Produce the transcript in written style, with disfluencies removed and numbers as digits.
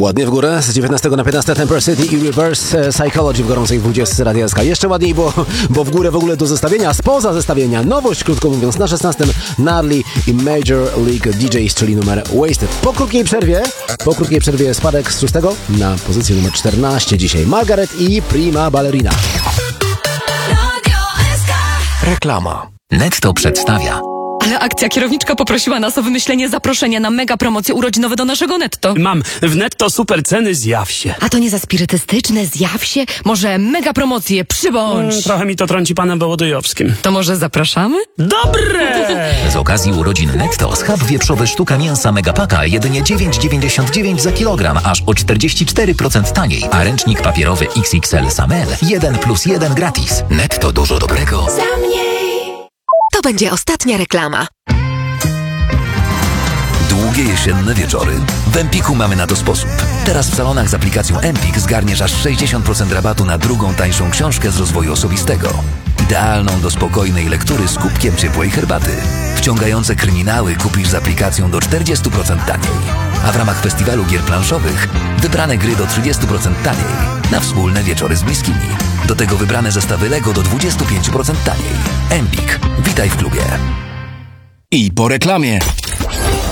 Ładnie w górę, z 19 na 15 Temper City i Reverse Psychology w gorącej 20 Radia SK. Jeszcze ładniej, bo w górę w ogóle do zestawienia, a spoza zestawienia nowość, krótko mówiąc, na 16 Nardly i Major League DJs, czyli numer Wasted. Po krótkiej przerwie spadek z 6 na pozycję numer 14 dzisiaj. Margaret i Prima Ballerina. Reklama. Netto przedstawia. Ale akcja kierowniczka poprosiła nas o wymyślenie zaproszenia na mega promocje urodzinowe do naszego Netto. Mam w Netto super ceny, zjaw się. A to nie za spirytystyczne, zjaw się? Może mega promocje, przybądź. Trochę mi to trąci panem Wołodyjowskim. To może zapraszamy? Dobre! Z okazji urodzin Netto schab wieprzowy sztuka mięsa Megapaka jedynie 9,99 za kilogram, aż o 44% taniej. A ręcznik papierowy XXL Samel 1+1 gratis. Netto dużo dobrego. Za mniej. To będzie ostatnia reklama. Długie jesienne wieczory? W Empiku mamy na to sposób. Teraz w salonach z aplikacją Empik zgarniesz aż 60% rabatu na drugą tańszą książkę z rozwoju osobistego. Idealną do spokojnej lektury z kubkiem ciepłej herbaty. Wciągające kryminały kupisz z aplikacją do 40% taniej. A w ramach festiwalu gier planszowych wybrane gry do 30% taniej. Na wspólne wieczory z bliskimi. Do tego wybrane zestawy Lego do 25% taniej. Empik. Witaj w klubie. I po reklamie.